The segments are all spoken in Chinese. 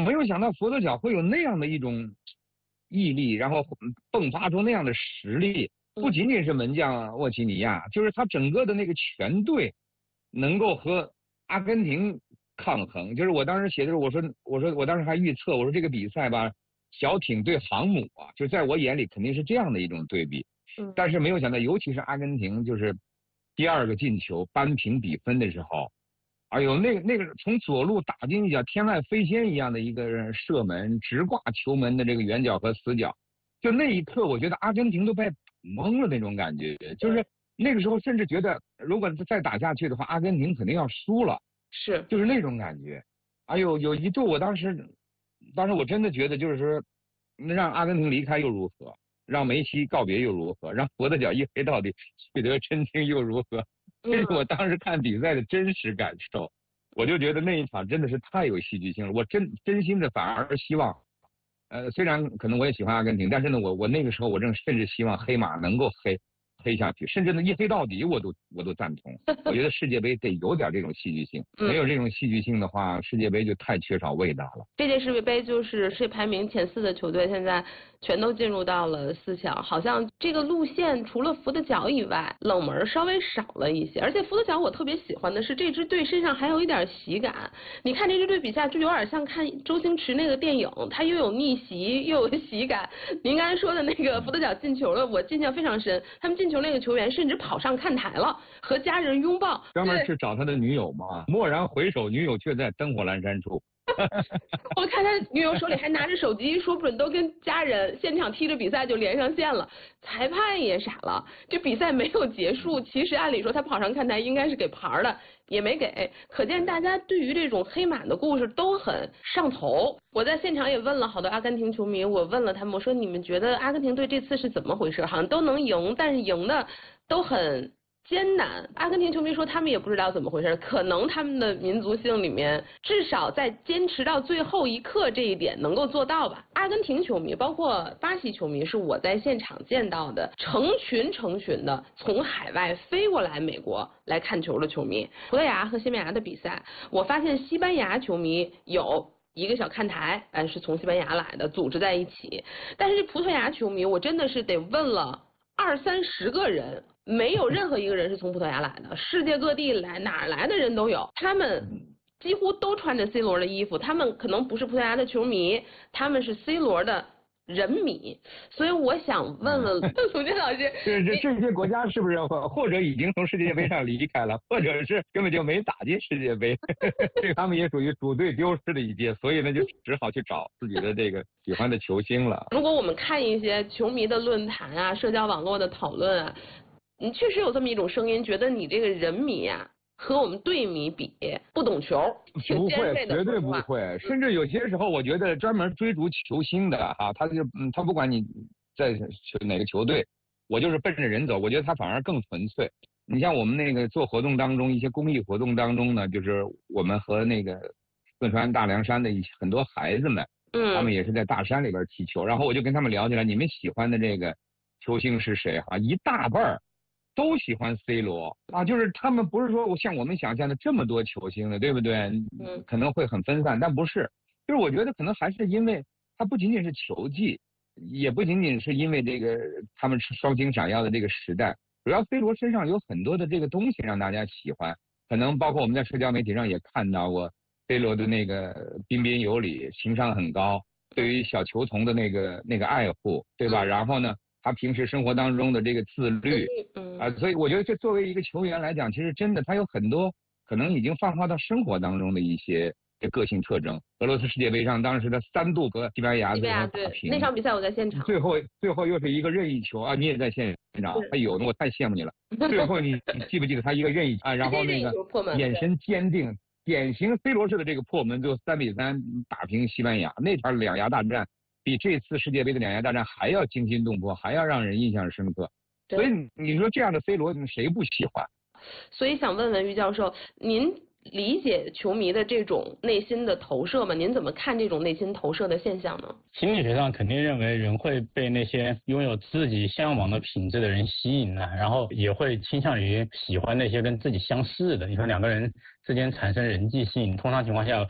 没有想到佛得角会有那样的一种毅力，然后迸发出那样的实力。不仅仅是门将沃奇尼亚，就是他整个的那个全队能够和阿根廷抗衡。就是我当时写的时候，我当时还预测，我说这个比赛吧，小艇对航母啊，就在我眼里肯定是这样的一种对比。但是没有想到，尤其是阿根廷，就是第二个进球扳平比分的时候，哎呦，那个从左路打进一脚天外飞仙一样的一个射门，直挂球门的这个远角和死角，就那一刻，我觉得阿根廷都被懵了那种感觉，就是那个时候甚至觉得，如果再打下去的话，阿根廷肯定要输了， 是， 就是那种感觉。哎呦，有一度我当时我真的觉得，就是说，让阿根廷离开又如何？让梅西告别又如何？让佛得角一黑到底取得真经又如何？这是我当时看比赛的真实感受。我就觉得那一场真的是太有戏剧性了。我真心的反而希望，虽然可能我也喜欢阿根廷，但是呢，我那个时候我甚至希望黑马能够黑下去，甚至呢一黑到底我都赞同。我觉得世界杯得有点这种戏剧性，没有这种戏剧性的话，世界杯就太缺少味道了。 这届世界杯就是世界排名前4的球队现在全都进入到了4强，好像这个路线除了福德角以外，冷门稍微少了一些。而且福德角我特别喜欢的是这支队身上还有一点喜感。你看这支队比赛就有点像看周星驰那个电影，它又有逆袭又有喜感。您刚才说的那个福德角进球了，我印象非常深。他们进球那个球员甚至跑上看台了，和家人拥抱， 专门去找他的女友嘛。蓦然回首，女友却在灯火阑珊处。 我看他女友手里还拿着手机，说不准都跟家人现场踢着比赛就连上线了。裁判也傻了，这比赛没有结束，其实按理说他跑上看台应该是给牌的，也没给。可见大家对于这种黑马的故事都很上头。我在现场也问了好多阿根廷球迷，我问了他们，我说你们觉得阿根廷队这次是怎么回事？好像都能赢，但是赢的都很艰难。阿根廷球迷说他们也不知道怎么回事，可能他们的民族性里面至少在坚持到最后一刻这一点能够做到吧。阿根廷球迷包括巴西球迷是我在现场见到的成群的从海外飞过来美国来看球的球迷。葡萄牙和西班牙的比赛，我发现西班牙球迷有一个小看台，是从西班牙来的，组织在一起。但是葡萄牙球迷，我真的是得问了20-30个人，没有任何一个人是从葡萄牙来的，世界各地来哪儿来的人都有，他们几乎都穿着 C 罗的衣服，他们可能不是葡萄牙的球迷，他们是 C 罗的人迷。所以我想问问鲁健老师， 这些国家是不是或者已经从世界杯上离开了，或者是根本就没打进世界杯？这他们也属于主队丢失的一届，所以呢就只好去找自己的这个喜欢的球星了。 如果我们看一些球迷的论坛啊、社交网络的讨论啊，你确实有这么一种声音，觉得你这个人迷啊和我们队迷比不懂球，挺尖锐的。 绝对不会。甚至有些时候，我觉得专门追逐球星的哈，他不管你在哪个球队，我就是奔着人走。我觉得他反而更纯粹。你像我们那个做活动当中，一些公益活动当中呢，就是我们和那个四川大凉山的很多孩子们，他们也是在大山里边踢球，然后我就跟他们聊起来，你们喜欢的这个球星是谁哈？一大半儿都喜欢 C 罗啊，就是他们不是说像我们想象的这么多球星的，对不对？可能会很分散，但不是。就是我觉得可能还是因为他不仅仅是球技，也不仅仅是因为这个他们双星闪耀的这个时代，主要 C 罗身上有很多的这个东西让大家喜欢，可能包括我们在社交媒体上也看到过 C 罗的那个彬彬有礼，情商很高，对于小球童的那个爱护，对吧？然后呢，他平时生活当中的这个自律，所以我觉得这作为一个球员来讲，其实真的他有很多可能已经泛化到生活当中的一些个性特征。俄罗斯世界杯上当时的3度和西班牙最后打平， 那场比赛我在现场， 最后又是一个任意球啊，你也在现场，哎呦，我太羡慕你了。最后你记不记得他一个任意啊，然后那个眼神坚定，典型 C 罗式的这个破门，最后3-3打平西班牙，那场两牙大战比这次世界杯的两牙大战还要惊心动魄，还要让人印象深刻。所以你说这样的 C 罗谁不喜欢？ 所以想问问于教授，您理解球迷的这种内心的投射吗？您怎么看这种内心投射的现象呢？ 心理学上肯定认为人会被那些拥有自己向往的品质的人吸引了，然后也会倾向于喜欢那些跟自己相似的。你说两个人之间产生人际吸引，通常情况下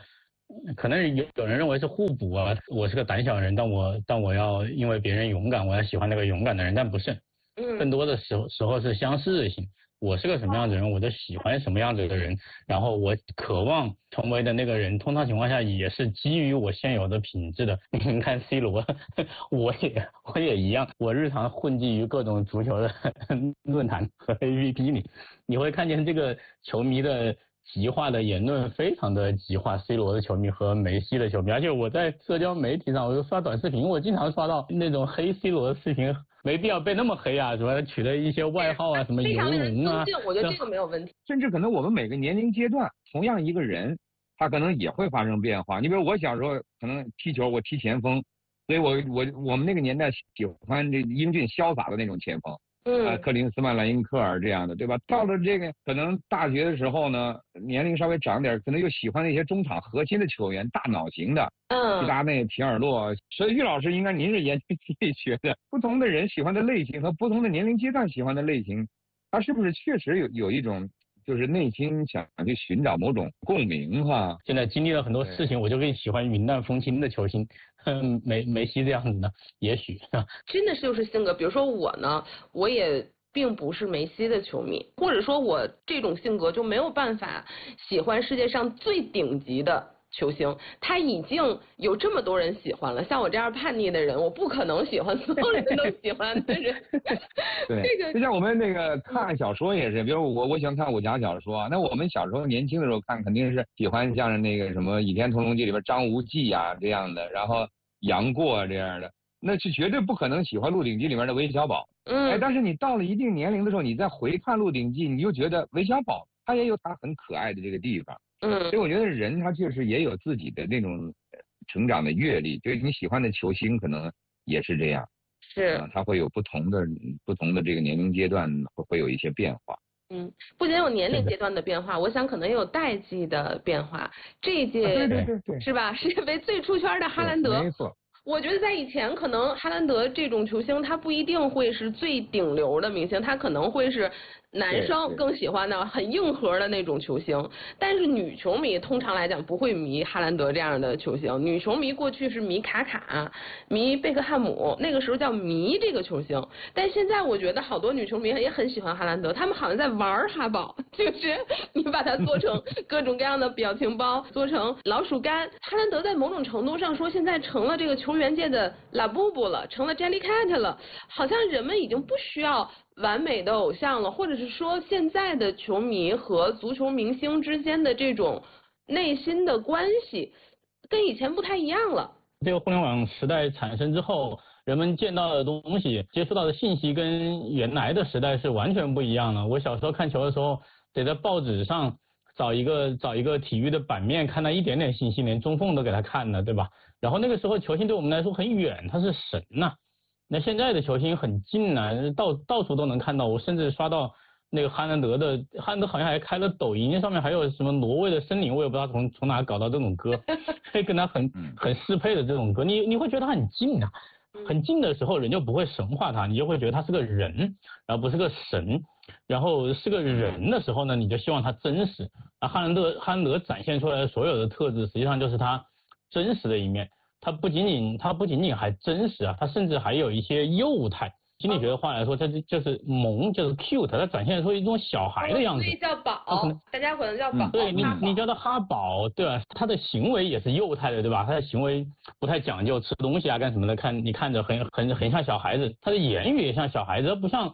可能有人认为是互补啊，我是个胆小人，但我要因为别人勇敢，我要喜欢那个勇敢的人，但不是，更多的时候是相似性。我是个什么样子的人，我就喜欢什么样子的人，然后我渴望成为的那个人，通常情况下也是基于我现有的品质的。你看 C 罗，我也一样，我日常混迹于各种足球的论坛和 APP 里，你会看见这个球迷的极化的言论非常的极化 ，C 罗的球迷和梅西的球迷，而且我在社交媒体上，我就刷短视频，我经常刷到那种黑 C 罗的视频，没必要被那么黑啊，什么取了一些外号啊，什么游龙啊， 我觉得这个没有问题。 甚至可能我们每个年龄阶段，同样一个人，他可能也会发生变化。你比如我小时候可能踢球，我踢前锋，所以我们那个年代喜欢这英俊潇洒的那种前锋。克林斯曼、莱因克尔这样的，对吧？到了这个可能大学的时候呢，年龄稍微长点，可能又喜欢那些中场核心的球员，大脑型的，齐达内、皮尔洛。所以于老师应该您是研究经济学的，不同的人喜欢的类型和不同的年龄阶段喜欢的类型，他是不是确实有一种就是内心想去寻找某种共鸣哈？ 现在经历了很多事情，我就更喜欢云淡风轻的球星，梅西这样子的，也许真的是就是性格。比如说我呢，我也并不是梅西的球迷，或者说我这种性格就没有办法喜欢世界上最顶级的球星，他已经有这么多人喜欢了，像我这样叛逆的人，我不可能喜欢所有人都喜欢的人。 对，这个就像我们那个看小说也是，比如我喜欢看武侠小说，那我们小时候年轻的时候看，肯定是喜欢像是那个什么《倚天屠龙记》里边张无忌啊这样的，然后杨过这样的，那是绝对不可能喜欢《鹿鼎记》里面的韦小宝。但是你到了一定年龄的时候，你再回看《鹿鼎记》，你就觉得韦小宝他也有他很可爱的这个地方。所以我觉得人他确实也有自己的那种成长的阅历，就是你喜欢的球星可能也是这样，他会有不同的这个年龄阶段会有一些变化。 不仅有年龄阶段的变化，我想可能也有代际的变化。这一届对是吧？世界杯最出圈的哈兰德， 没错。 我觉得在以前，可能哈兰德这种球星，他不一定会是最顶流的明星，他可能会是男生更喜欢的很硬核的那种球星。但是女球迷通常来讲不会迷哈兰德这样的球星，女球迷过去是迷卡卡、迷贝克汉姆，那个时候叫迷这个球星。但现在我觉得好多女球迷也很喜欢哈兰德，他们好像在玩哈宝，就是你把它做成各种各样的表情包，做成老鼠干。哈兰德在某种程度上说，现在成了这个球员界的拉布布了，成了 Jellycat 了，好像人们已经不需要完美的偶像了，或者是说现在的球迷和足球明星之间的这种内心的关系跟以前不太一样了。 这个互联网时代产生之后，人们见到的东西、接触到的信息跟原来的时代是完全不一样的。我小时候看球的时候，得在报纸上找一个体育的版面，看到一点点信息，连中缝都给他看了，对吧？然后那个时候球星对我们来说很远，他是神呐。那现在的球星很近呐，到处都能看到。我甚至刷到那个哈兰德好像还开了抖音，上面还有什么挪威的森林，我也不知道从哪搞到这种歌，跟他很适配的这种歌，你会觉得他很近啊。很近的时候，人就不会神化他，你就会觉得他是个人，然后不是个神。然后是个人的时候呢，你就希望他真实。哈兰德展现出来的所有的特质，实际上就是他真实的一面。他不仅仅还真实啊，他甚至还有一些幼态。心理学的话来说，它就是萌，就是 cute， 它展现出一种小孩的样子。 所以叫宝，大家可能叫宝。 对你叫他哈宝，对吧？他的行为也是幼态的，对吧？他的行为不太讲究，吃东西啊干什么的，你看着很像小孩子。他的言语也像小孩子，不像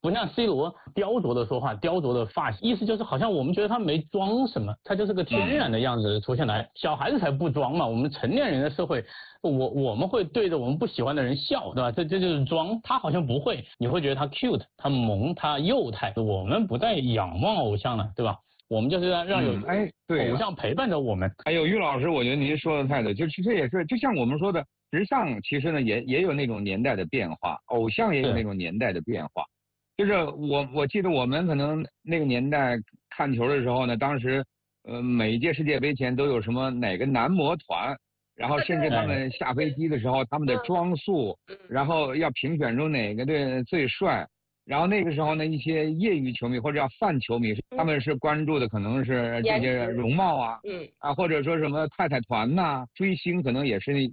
C 罗雕琢的说话，雕琢的发型，意思就是好像我们觉得他没装什么，他就是个天然的样子出现来。小孩子才不装嘛，我们成年人的社会，我们会对着我们不喜欢的人笑，对吧？这就是装，他好像不会，你会觉得他 cute， 他萌，他幼态。我们不再仰望偶像了，对吧？我们就是让有偶像陪伴着我们。 还有于老师，我觉得您说的太对，就是这也是就像我们说的，时尚其实呢也有那种年代的变化，偶像也有那种年代的变化。就是我记得我们可能那个年代看球的时候呢，当时每一届世界杯前都有什么哪个男模团，然后甚至他们下飞机的时候他们的装束，然后要评选出哪个队最帅。 然后那个时候呢，一些业余球迷或者叫泛球迷，他们是关注的可能是这些容貌啊，或者说什么太太团呐、追星可能也是